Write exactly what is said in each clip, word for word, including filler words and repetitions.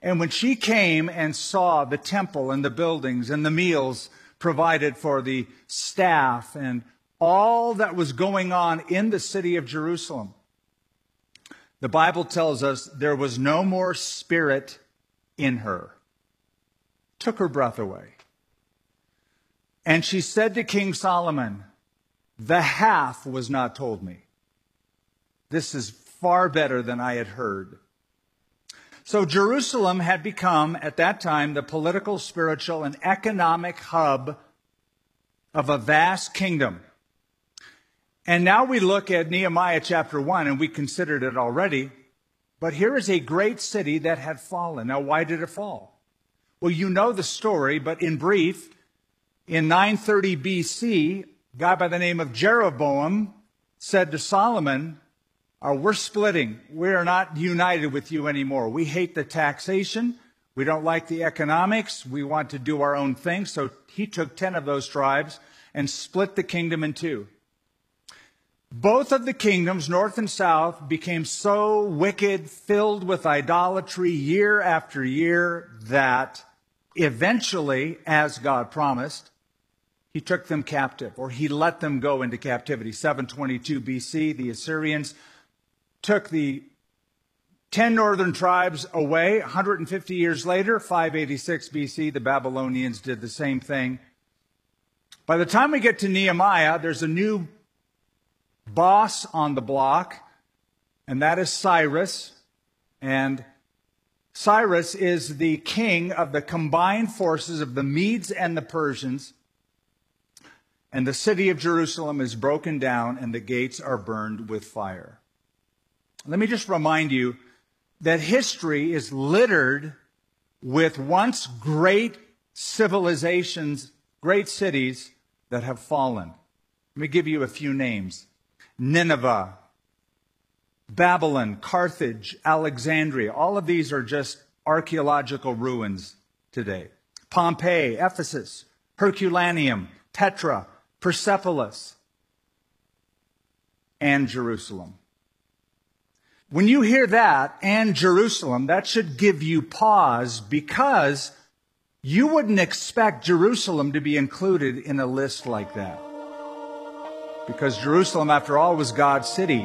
And when she came and saw the temple and the buildings and the meals provided for the staff and all that was going on in the city of Jerusalem, the Bible tells us there was no more spirit in her. Took her breath away. And she said to King Solomon, "The half was not told me. This is far better than I had heard." So Jerusalem had become, at that time, the political, spiritual, and economic hub of a vast kingdom. And now we look at Nehemiah chapter one, and we considered it already. But here is a great city that had fallen. Now, why did it fall? Well, you know the story, but in brief, in nine thirty B C, a guy by the name of Jeroboam said to Solomon, Uh, we're splitting. We are not united with you anymore. We hate the taxation. We don't like the economics. We want to do our own thing. So he took ten of those tribes and split the kingdom in two. Both of the kingdoms, north and south, became so wicked, filled with idolatry year after year, that eventually, as God promised, he took them captive, or he let them go into captivity. seven twenty-two B C, the Assyrians took the ten northern tribes away. one hundred fifty years later, five eighty-six B C, the Babylonians did the same thing. By the time we get to Nehemiah, there's a new boss on the block, and that is Cyrus. And Cyrus is the king of the combined forces of the Medes and the Persians. And the city of Jerusalem is broken down, and the gates are burned with fire. Let me just remind you that history is littered with once great civilizations, great cities that have fallen. Let me give you a few names. Nineveh, Babylon, Carthage, Alexandria. All of these are just archaeological ruins today. Pompeii, Ephesus, Herculaneum, Petra, Persepolis, and Jerusalem. When you hear that, and Jerusalem, that should give you pause, because you wouldn't expect Jerusalem to be included in a list like that. Because Jerusalem, after all, was God's city,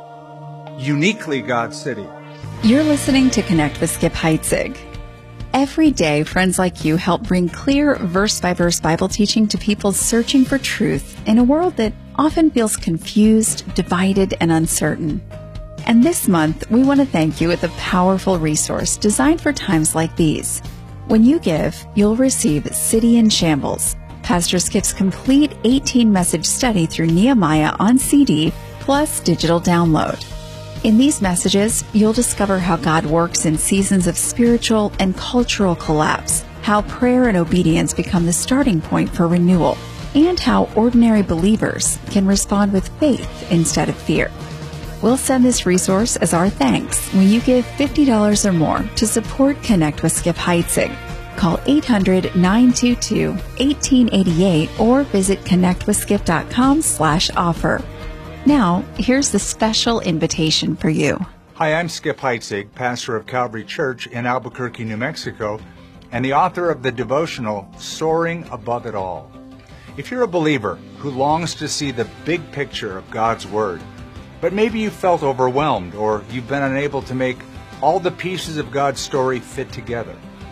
uniquely God's city. You're listening to Connect with Skip Heitzig. Every day, friends like you help bring clear verse-by-verse Bible teaching to people searching for truth in a world that often feels confused, divided, and uncertain. And this month, we want to thank you with a powerful resource designed for times like these. When you give, you'll receive City in Shambles, Pastor Skip's complete eighteen-message study through Nehemiah on C D, plus digital download. In these messages, you'll discover how God works in seasons of spiritual and cultural collapse, how prayer and obedience become the starting point for renewal, and how ordinary believers can respond with faith instead of fear. We'll send this resource as our thanks when you give fifty dollars or more to support Connect with Skip Heitzig. Call eight hundred, nine two two, one eight eight eight or visit connectwithskip.com slash offer. Now, here's the special invitation for you. Hi, I'm Skip Heitzig, pastor of Calvary Church in Albuquerque, New Mexico, and the author of the devotional, Soaring Above It All. If you're a believer who longs to see the big picture of God's Word, but maybe you felt overwhelmed, or you've been unable to make all the pieces of God's story fit together,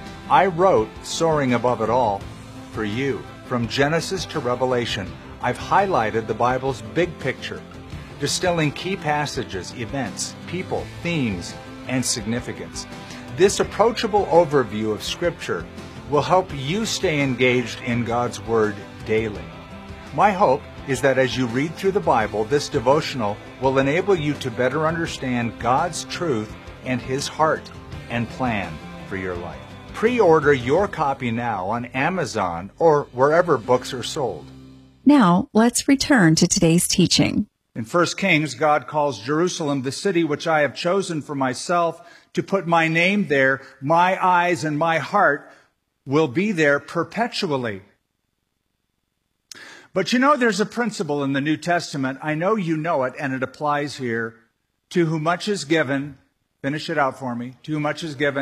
I wrote Soaring Above It All for you. From Genesis to Revelation, I've highlighted the Bible's big picture, distilling key passages, events, people, themes, and significance. This approachable overview of Scripture will help you stay engaged in God's Word daily. My hope is that as you read through the Bible, this devotional will enable you to better understand God's truth and His heart and plan for your life. Pre-order your copy now on Amazon or wherever books are sold. Now, let's return to today's teaching. In First Kings, God calls Jerusalem the city which I have chosen for myself to put my name there. My eyes and my heart will be there perpetually. But you know, there's a principle in the New Testament. I know you know it, and it applies here. To whom much is given, finish it out for me. To whom much is given,